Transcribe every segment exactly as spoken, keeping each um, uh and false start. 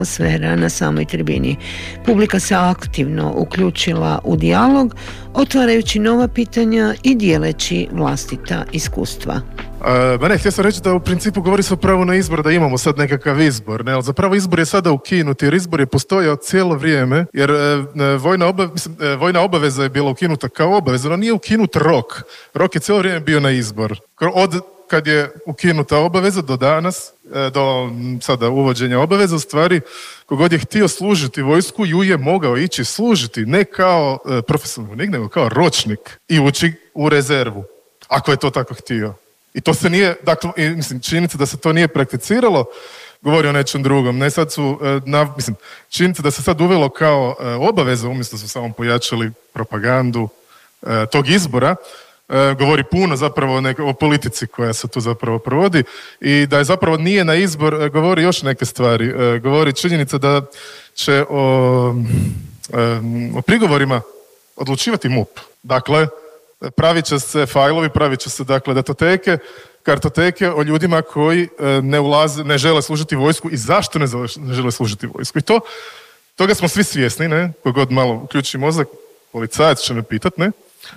Atmosfera na samoj tribini. Publika se aktivno uključila u dijalog, otvarajući nova pitanja i dijeleći vlastita iskustva. Uh, ne, htio sam reći da u principu govori se o pravu na izbor, da imamo sad nekakav izbor, ne, ali zapravo izbor je sada ukinut, jer izbor je postojao cijelo vrijeme, jer uh, vojna, oba, mislim, uh, vojna obaveza je bila ukinuta kao obaveza, no nije ukinut rok. Rok je cijelo vrijeme bio na izbor. Od kad je ukinuta obaveza do danas, do sada uvođenja obaveza, u stvari, kogod je htio služiti vojsku, ju je mogao ići služiti, ne kao profesionalni vojnik, nego kao ročnik i ući u rezervu, ako je to tako htio. I to se nije, dakle, mislim, činjenica da se to nije prakticiralo, govori o nečem drugom. Ne, sad su, na, mislim, činjenica da se sad uvelo kao obaveza, umjesto su samo pojačali propagandu tog izbora, govori puno zapravo o, neka, o politici koja se tu zapravo provodi i da je zapravo nije na izbor, govori još neke stvari. Govori činjenica da će o, o prigovorima odlučivati M U P. Dakle, pravit će se fajlovi, pravit će se dakle datoteke, kartoteke o ljudima koji ne ulaze, ne žele služiti vojsku i zašto ne, zale, ne žele služiti vojsku. I to, toga smo svi svjesni, ne? Kogod malo uključi mozak, policajac će me pitat, ne?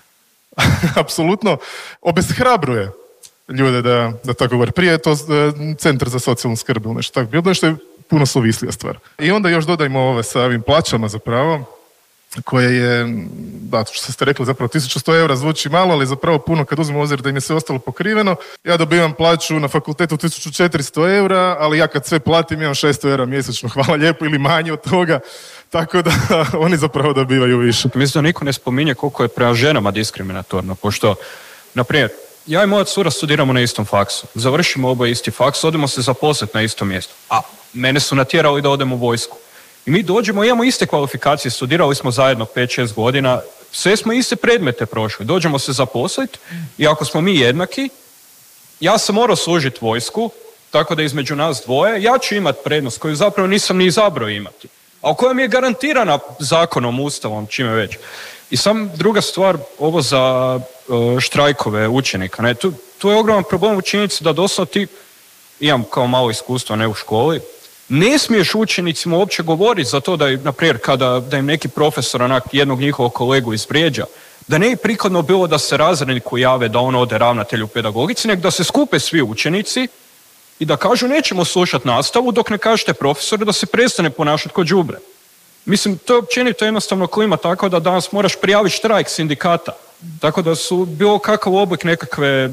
Apsolutno obeshrabruje ljude da, da tako govori. Prije je to centar za socijalnu skrb ili nešto tako bilo, nešto je puno suvislija stvar. I onda još dodajmo ove sa ovim plaćama zapravo, koje je, da, što ste rekli, zapravo tisuću sto eura zvuči malo, ali zapravo puno kad uzmemo obzir da im je sve ostalo pokriveno. Ja dobivam plaću na fakultetu tisuću četiristo eura, ali ja kad sve platim imam šesto eura mjesečno, hvala lijepo, ili manje od toga. Tako da oni zapravo dobivaju više. Mislim da niko ne spominje koliko je prema ženama diskriminatorno, pošto, na primjer, ja i moja cura studiramo na istom faksu, završimo oboje isti faks, odemo se zaposliti na istom mjestu, a mene su natjerali da odem u vojsku. I mi dođemo, imamo iste kvalifikacije, studirali smo zajedno pet šest godina, sve smo iste predmete prošli, dođemo se zaposliti i ako smo mi jednaki, ja sam morao služiti vojsku, tako da između nas dvoje, ja ću imati prednost koju zapravo nisam ni izabrao imati, a koja mi je garantirana zakonom, ustavom, čime već. I sam druga stvar, ovo za uh, štrajkove učenika, ne, tu, tu je ogroman problem u činjenici da doslovno ti, imam kao malo iskustva, ne u školi, ne smiješ učenicima uopće govoriti za to da je, na primjer, kada da im neki profesor onak jednog njihovog kolegu izvrijeđa, da ne je prikladno bilo da se razredniku jave da on ode ravnatelju pedagogici, nego da se skupe svi učenici i da kažu nećemo slušati nastavu dok ne kažete profesoru da se prestane ponašati kao đubre. Mislim, to je općenito jednostavno klima tako da danas moraš prijaviti štrajk sindikata. Tako da su bilo kakav oblik nekakve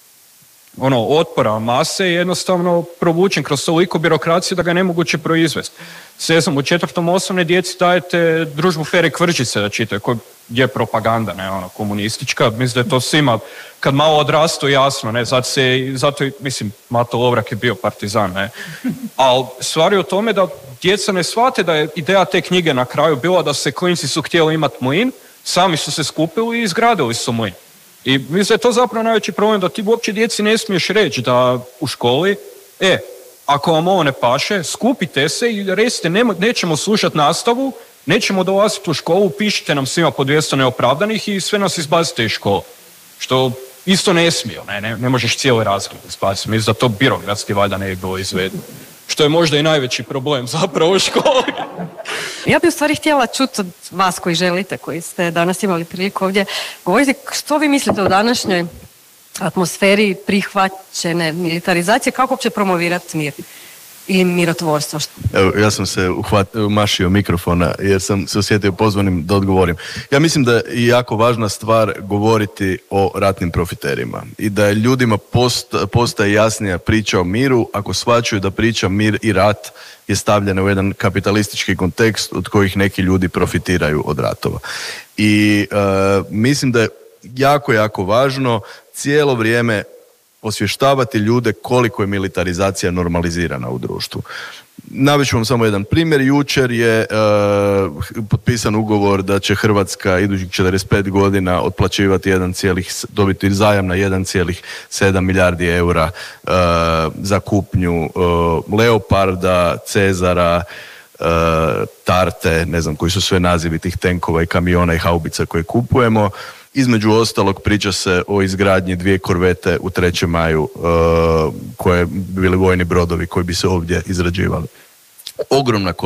ono, otpora mase jednostavno provučen kroz toliko birokracije da ga je nemoguće proizvesti. Sve sam u četvrtom osnovne djeci dajete družbu Fere Kvržice da čitaju, koja je propaganda, ne, ono, komunistička. Mislim da je to svima, kad malo odrastu, jasno, ne, zato se, zato, mislim, Mato Lovrak je bio partizan, ne. Ali stvar je u tome da djeca ne shvate da je ideja te knjige na kraju bila da se klinci su htjeli imati mlin, sami su se skupili i izgradili su mlin. I mislim da je to zapravo najveći problem, da ti uopće djeci ne smiješ reći da u školi, e, ako vam ovo ne paše, skupite se i recite, ne, nećemo slušati nastavu, nećemo dolaziti u školu, pišite nam svima po dvjesto neopravdanih i sve nas izbacite iz škole. Što isto ne smije, ne, ne, ne možeš cijeli razgled izbaciti. Mislim da to birokratski valjda ne bi bilo izvedeno. Što je možda i najveći problem zapravo u školi. Ja bih u stvari htjela čuti od vas koji želite, koji ste danas imali priliku ovdje govoriti, što vi mislite o današnjoj atmosferi prihvaćene militarizacije, kako uopće promovirati mir i mirotvorstvo? Evo, ja sam se uhvatio, mašio mikrofona jer sam se osjetio pozvanim da odgovorim. Ja mislim da je jako važna stvar govoriti o ratnim profiterima i da je ljudima post, postaje jasnija priča o miru ako shvaćaju da priča mir i rat je stavljena u jedan kapitalistički kontekst od kojih neki ljudi profitiraju od ratova. I uh, mislim da je jako, jako važno cijelo vrijeme osvještavati ljude koliko je militarizacija normalizirana u društvu. Navest ću vam samo jedan primjer. Jučer je uh, potpisan ugovor da će Hrvatska idućih četrdeset pet godina otplaćivati jedan cijelih, dobiti zajam na jedan zarez sedam milijardi eura uh, za kupnju uh, Leoparda, Cezara, uh, Tarte, ne znam koji su sve nazivi tih tenkova i kamiona i haubica koje kupujemo. Između ostalog priča se o izgradnji dvije korvete u trećem maju uh, koje bi bili vojni brodovi koji bi se ovdje izrađivali. ogromna